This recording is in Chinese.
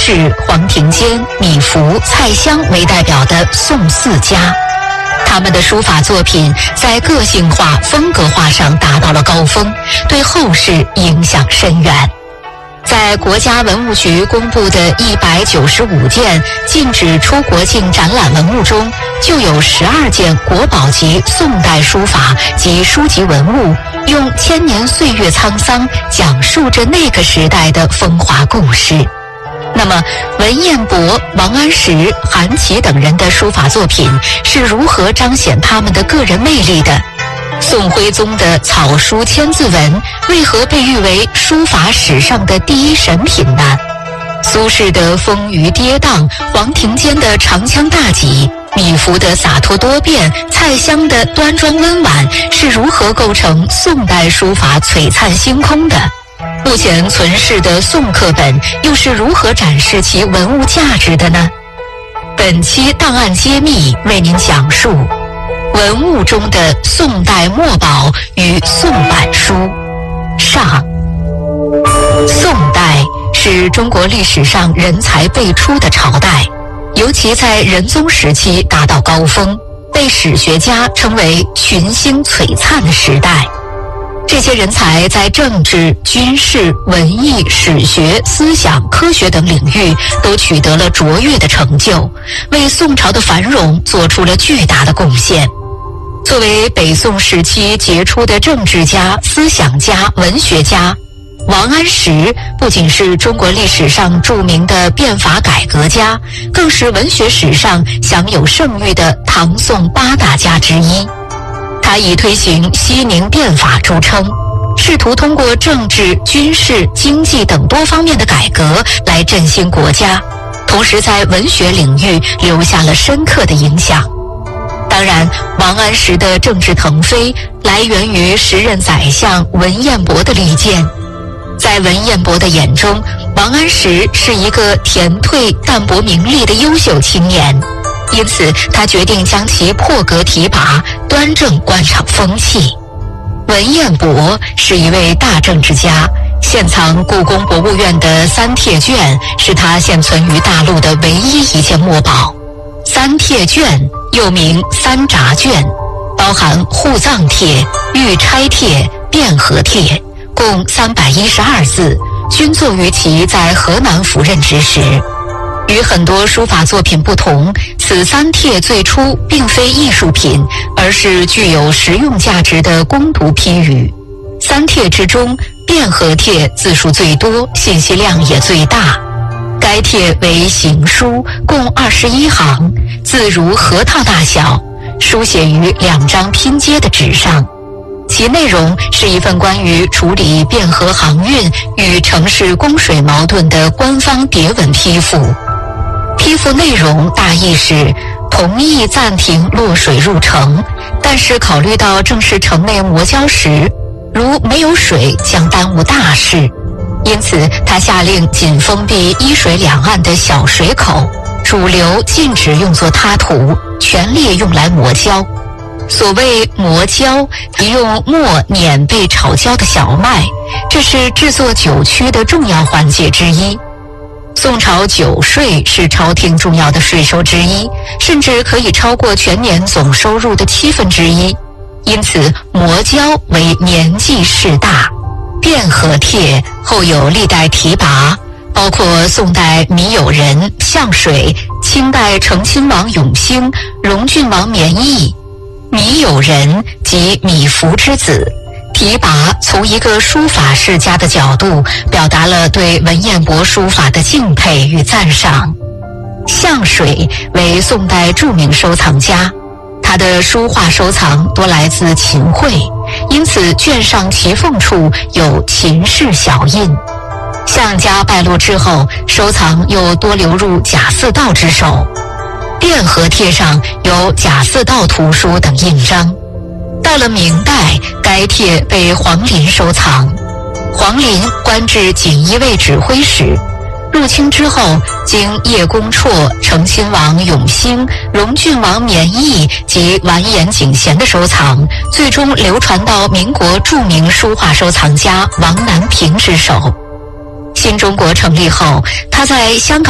轼、黄庭坚、米芾、蔡襄为代表的宋四家。他们的书法作品在个性化、风格化上达到了高峰，对后世影响深远。在国家文物局公布的195件禁止出国境展览文物中，就有12件国宝级宋代书法及书籍文物，用千年岁月沧桑讲述着那个时代的风华故事。那么，文彦博、王安石、韩琦等人的书法作品是如何彰显他们的个人魅力的？宋徽宗的草书千字文为何被誉为书法史上的第一神品呢？苏轼的丰腴跌宕，黄庭坚的长枪大戟，米芾的洒脱多变，蔡襄的端庄温婉，是如何构成宋代书法璀璨星空的？目前存世的宋刻本又是如何展示其文物价值的呢？本期档案揭秘为您讲述文物中的宋代墨宝与宋版书。上，宋代是中国历史上人才辈出的朝代，尤其在仁宗时期达到高峰，被史学家称为群星璀璨的时代。这些人才在政治、军事、文艺、史学、思想、科学等领域都取得了卓越的成就，为宋朝的繁荣做出了巨大的贡献。作为北宋时期杰出的政治家、思想家、文学家，王安石不仅是中国历史上著名的变法改革家，更是文学史上享有盛誉的唐宋8大家之一。他以推行西宁变法著称，试图通过政治、军事、经济等多方面的改革来振兴国家，同时在文学领域留下了深刻的影响。当然，王安石的政治腾飞来源于时任宰相文彦博的力荐。在文彦博的眼中，王安石是一个田退淡泊名利的优秀青年，因此他决定将其破格提拔，端正官场风气。文彦博是一位大政治家，现藏故宫博物院的三帖卷是他现存于大陆的唯一一件墨宝。三帖卷又名三札卷，包含护藏帖、玉钗帖、卞和帖，共312字，均作于其在河南赴任之时。与很多书法作品不同，此三帖最初并非艺术品，而是具有实用价值的攻读批语。三帖之中，卞和帖字数最多，信息量也最大。该帖为行书，共21行，字如核桃大小，书写于2张拼接的纸上。其内容是一份关于处理汴河航运与城市供水矛盾的官方牒文批复。批复内容大意是同意暂停落水入城，但是考虑到正是城内磨胶时，如没有水将耽误大事，因此他下令仅封闭伊水两岸的小水口，主流禁止用作他涂，全力用来磨胶。所谓磨胶，即用磨碾被炒焦的小麦，这是制作酒曲的重要环节之一。宋朝酒税是朝廷重要的税收之一，甚至可以超过全年总收入的1/7，因此磨胶为年纪事大。卞和帖后有历代提拔，包括宋代米友仁、向水，清代成亲王永兴、荣郡王绵义。米友仁即米芾之子，提拔从一个书法世家的角度，表达了对文彦博书法的敬佩与赞赏。向水为宋代著名收藏家，他的书画收藏多来自秦会，因此卷上齐缝处有秦氏小印。向家败落之后，收藏又多流入贾似道之手。卞和帖上有贾似道图书等印章。到了明代，该帖被黄林收藏。黄林官至锦衣卫指挥使，入清之后，经叶公绰、成亲王永兴、荣郡王绵义及完颜景贤的收藏，最终流传到民国著名书画收藏家王南平之手。新中国成立后，他在香港